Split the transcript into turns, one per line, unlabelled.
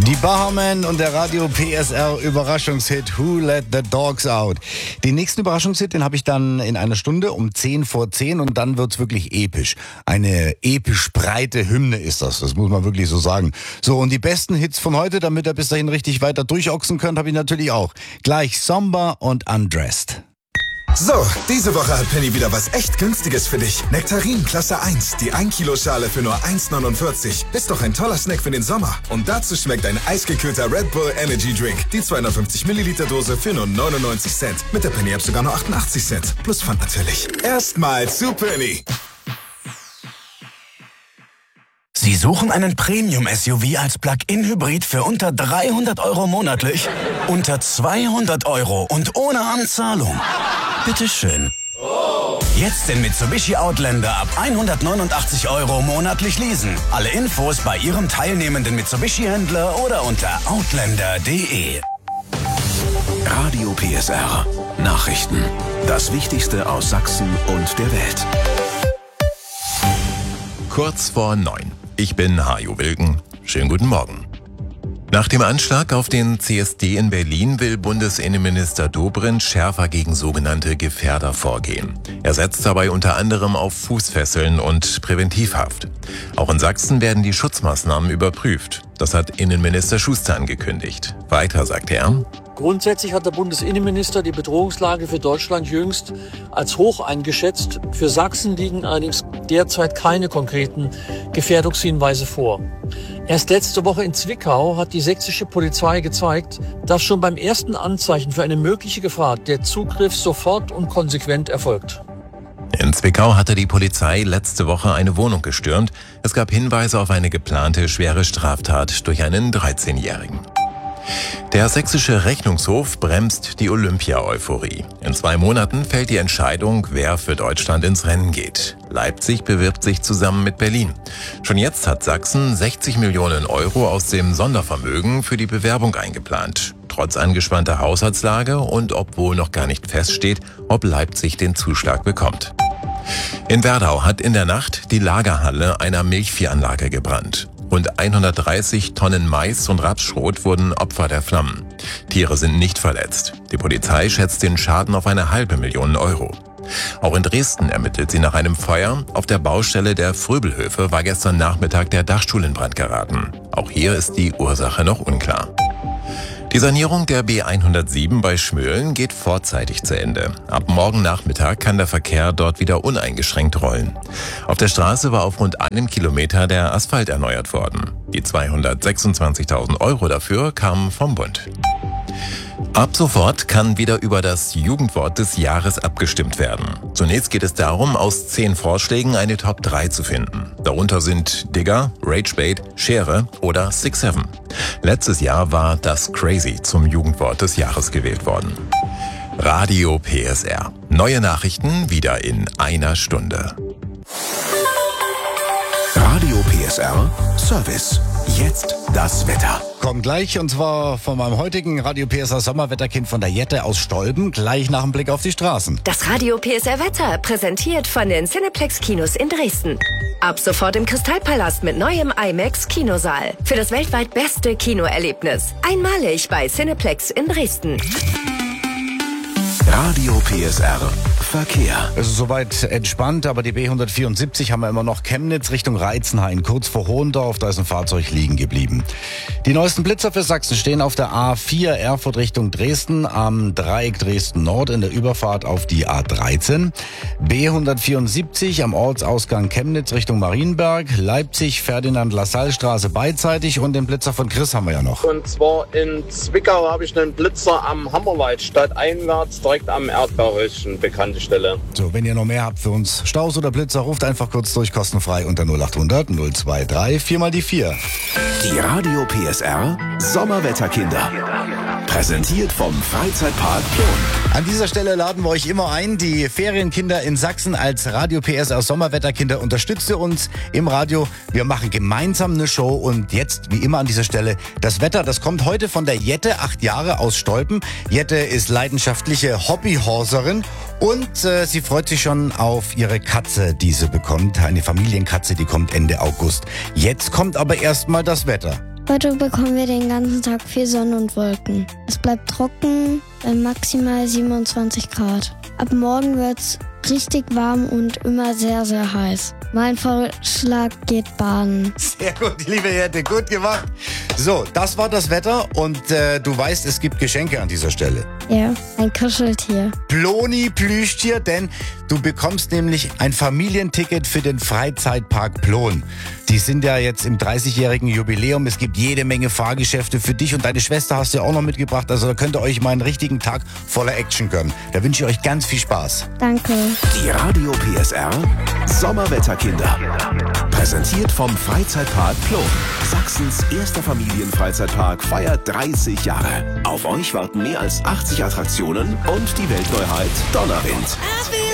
Die Bahamen und der Radio PSR Überraschungshit Who Let the Dogs Out. Den nächsten Überraschungshit, den habe ich dann in einer Stunde um 10 vor 10 und dann wird's wirklich episch. Eine episch breite Hymne ist das muss man wirklich so sagen. So, und die besten Hits von heute, damit ihr bis dahin richtig weiter durchochsen könnt, habe ich natürlich auch. Gleich Somber und Undressed.
So, diese Woche hat Penny wieder was echt Günstiges für dich. Nektarin Klasse 1, die 1 Kilo Schale für nur 1,49. Ist doch ein toller Snack für den Sommer. Und dazu schmeckt ein eisgekühlter Red Bull Energy Drink. Die 250 Milliliter Dose für nur 99 Cent. Mit der Penny App sogar nur 88 Cent. Plus Pfand natürlich. Erstmal zu Penny.
Sie suchen einen Premium-SUV als Plug-in-Hybrid für unter 300 € monatlich? Unter 200 € und ohne Anzahlung? Bitteschön. Jetzt den Mitsubishi Outlander ab 189 € monatlich leasen. Alle Infos bei Ihrem teilnehmenden Mitsubishi-Händler oder unter outlander.de.
Radio PSR. Nachrichten. Das Wichtigste aus Sachsen und der Welt.
Kurz vor 9. Ich bin Hajo Wilken. Schönen guten Morgen. Nach dem Anschlag auf den CSD in Berlin will Bundesinnenminister Dobrindt schärfer gegen sogenannte Gefährder vorgehen. Er setzt dabei unter anderem auf Fußfesseln und Präventivhaft. Auch in Sachsen werden die Schutzmaßnahmen überprüft. Das hat Innenminister Schuster angekündigt. Weiter sagte er:
Grundsätzlich hat der Bundesinnenminister die Bedrohungslage für Deutschland jüngst als hoch eingeschätzt. Für Sachsen liegen allerdings derzeit keine konkreten Gefährdungshinweise vor. Erst letzte Woche in Zwickau hat die sächsische Polizei gezeigt, dass schon beim ersten Anzeichen für eine mögliche Gefahr der Zugriff sofort und konsequent erfolgt.
In Zwickau hatte die Polizei letzte Woche eine Wohnung gestürmt. Es gab Hinweise auf eine geplante schwere Straftat durch einen 13-Jährigen. Der sächsische Rechnungshof bremst die Olympia-Euphorie. In 2 Monaten fällt die Entscheidung, wer für Deutschland ins Rennen geht. Leipzig bewirbt sich zusammen mit Berlin. Schon jetzt hat Sachsen 60 Millionen € aus dem Sondervermögen für die Bewerbung eingeplant. Trotz angespannter Haushaltslage und obwohl noch gar nicht feststeht, ob Leipzig den Zuschlag bekommt. In Werdau hat in der Nacht die Lagerhalle einer Milchviehanlage gebrannt. Rund 130 Tonnen Mais und Rapsschrot wurden Opfer der Flammen. Tiere sind nicht verletzt. Die Polizei schätzt den Schaden auf 500.000 €. Auch in Dresden ermittelt sie nach einem Feuer. Auf der Baustelle der Fröbelhöfe war gestern Nachmittag der Dachstuhl in Brand geraten. Auch hier ist die Ursache noch unklar. Die Sanierung der B107 bei Schmölln geht vorzeitig zu Ende. Ab morgen Nachmittag kann der Verkehr dort wieder uneingeschränkt rollen. Auf der Straße war auf rund 1 Kilometer der Asphalt erneuert worden. Die 226.000 € dafür kamen vom Bund. Ab sofort kann wieder über das Jugendwort des Jahres abgestimmt werden. Zunächst geht es darum, aus 10 Vorschlägen eine Top 3 zu finden. Darunter sind Digger, Ragebait, Schere oder 6-7. Letztes Jahr war das Crazy zum Jugendwort des Jahres gewählt worden. Radio PSR. Neue Nachrichten wieder in einer Stunde.
Radio PSR Service. Jetzt das Wetter.
Kommt gleich, und zwar von meinem heutigen Radio PSR Sommerwetterkind von der Jette aus Stolben, gleich nach dem Blick auf die Straßen.
Das Radio PSR Wetter, präsentiert von den Cineplex Kinos in Dresden. Ab sofort im Kristallpalast mit neuem IMAX Kinosaal. Für das weltweit beste Kinoerlebnis. Einmalig bei Cineplex in Dresden.
Radio PSR Verkehr.
Es ist soweit entspannt, aber die B174 haben wir immer noch Chemnitz Richtung Reitzenhain, kurz vor Hohendorf, da ist ein Fahrzeug liegen geblieben. Die neuesten Blitzer für Sachsen stehen auf der A4 Erfurt Richtung Dresden, am Dreieck Dresden Nord in der Überfahrt auf die A13. B174 am Ortsausgang Chemnitz Richtung Marienberg, Leipzig Ferdinand-Lassalle-Straße beidseitig, und den Blitzer von Chris haben wir ja noch.
Und zwar in Zwickau habe ich einen Blitzer am Hammerwald, stadteinwärts direkt am Erdbeerhäuschen, bekannte Stelle.
So, wenn ihr noch mehr habt für uns, Staus oder Blitzer, ruft einfach kurz durch, kostenfrei unter 0800 023 4 mal die 4.
Die Radio PSR Sommerwetterkinder. Präsentiert vom Freizeitpark Plon.
An dieser Stelle laden wir euch immer ein, die Ferienkinder in Sachsen als Radio PSR Sommerwetterkinder. Unterstützt ihr uns im Radio. Wir machen gemeinsam eine Show, und jetzt, wie immer an dieser Stelle, das Wetter, das kommt heute von der Jette, 8 Jahre aus Stolpen. Jette ist leidenschaftliche Hobbyhorserin und sie freut sich schon auf ihre Katze, die sie bekommt. Eine Familienkatze, die kommt Ende August. Jetzt kommt aber erstmal das Wetter.
Heute bekommen wir den ganzen Tag viel Sonne und Wolken. Es bleibt trocken bei maximal 27 Grad. Ab morgen wird's richtig warm und immer sehr, sehr heiß. Mein Vorschlag geht baden.
Sehr gut, liebe Jette, gut gemacht. So, das war das Wetter und du weißt, es gibt Geschenke an dieser Stelle.
Ja, ein Kuscheltier.
Ploni Plüschtier, denn du bekommst nämlich ein Familienticket für den Freizeitpark Plon. Die sind ja jetzt im 30-jährigen Jubiläum. Es gibt jede Menge Fahrgeschäfte für dich und deine Schwester hast du ja auch noch mitgebracht. Also da könnt ihr euch mal einen richtigen Tag voller Action gönnen. Da wünsche ich euch ganz viel Spaß.
Danke.
Die Radio PSR Sommerwetterkinder. Präsentiert vom Freizeitpark Plon. Sachsens erster Familienfreizeitpark feiert 30 Jahre. Auf euch warten mehr als 80 Attraktionen und die Weltneuheit Donnerwind.